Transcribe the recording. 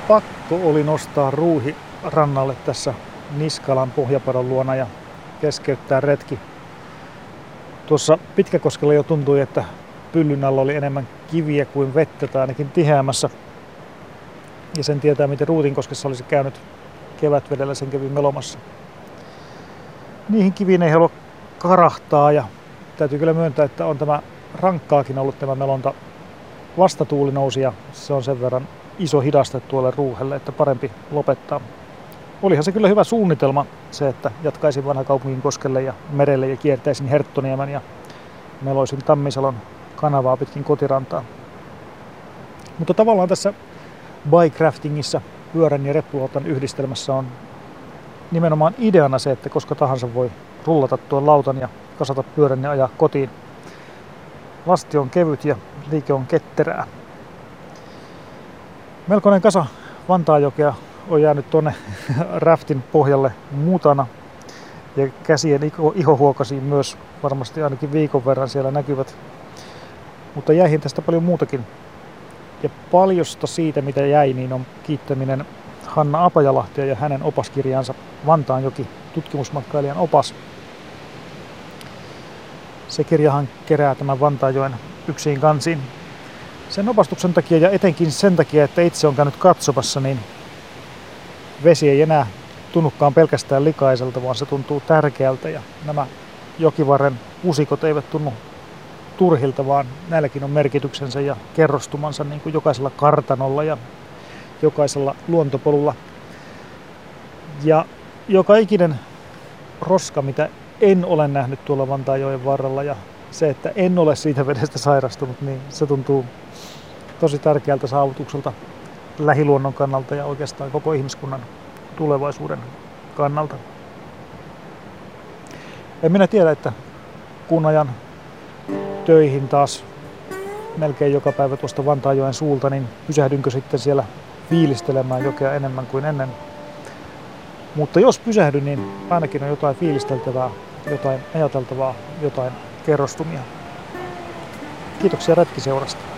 pakko oli nostaa ruuhi rannalle tässä Niskalan pohjapadon luona ja keskeyttää retki. Tuossa Pitkäkoskella jo tuntui, että pyllyn alla oli enemmän kiviä kuin vettä tai ainakin tiheämässä. Ja sen tietää, miten Ruutinkoskessa olisi käynyt kevätvedellä, sen kävi melomassa. Niihin kiviin ei halua karahtaa ja täytyy kyllä myöntää, että on tämä rankkaakin ollut tämä melonta. Vastatuuli nousi ja se on sen verran iso hidaste tuolle ruuhelle, että parempi lopettaa. Olihan se kyllä hyvä suunnitelma se, että jatkaisin Vanhakaupunginkoskelle ja merelle ja kiertäisin Herttoniemen ja meloisin Tammisalon kanavaa pitkin kotirantaa. Mutta tavallaan tässä bike-raftingissa, pyörän ja reppuauton yhdistelmässä on nimenomaan ideana se, että koska tahansa voi rullata tuon lautan ja kasata pyörän ja ajaa kotiin. Lasti on kevyt ja liike on ketterää. Melkoinen kasa Vantaanjokea on jäänyt tuonne raftin pohjalle mutana ja käsien ihohuokasiin myös varmasti ainakin viikon verran siellä näkyvät. Mutta jäihin tästä paljon muutakin. Ja paljosta siitä mitä jäi, niin on kiittäminen Hanna Apajalahtia ja hänen opaskirjaansa Vantaanjoki tutkimusmatkailijan opas. Se kirjahan kerää tämän Vantaanjoen yksiin kansiin. Sen opastuksen takia ja etenkin sen takia, että itse on käynyt katsomassa, niin vesi ei enää tunnukaan pelkästään likaiselta, vaan se tuntuu tärkeältä ja nämä jokivarren usikot eivät tunnu turhilta, vaan näilläkin on merkityksensä ja kerrostumansa niin kuin jokaisella kartanolla ja jokaisella luontopolulla. Ja joka ikinen roska, mitä en ole nähnyt tuolla Vantaanjoen varrella ja se, että en ole siitä vedestä sairastunut, niin se tuntuu tosi tärkeältä saavutukselta lähiluonnon kannalta ja oikeastaan koko ihmiskunnan tulevaisuuden kannalta. En minä tiedä, että kun ajan töihin taas melkein joka päivä tuosta Vantaanjoen suulta, niin pysähdynkö sitten siellä fiilistelemään jokea enemmän kuin ennen. Mutta jos pysähdyn, niin ainakin on jotain fiilisteltävää, jotain ajateltavaa, jotain kerrostumia. Kiitoksia retkiseurasta.